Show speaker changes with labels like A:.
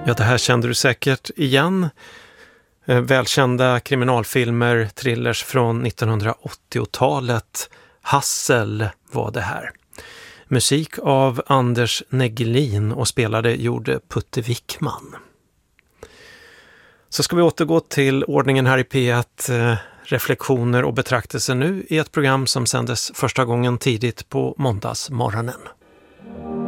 A: Ja, det här kände du säkert igen. Välkända kriminalfilmer, thrillers från 1980-talet. Hassel var det här. Musik av Anders Negelin och gjorde Putte Wickman. Så ska vi återgå till ordningen här i P1, reflektioner och betraktelser nu i ett program som sändes första gången tidigt på måndagsmorgonen.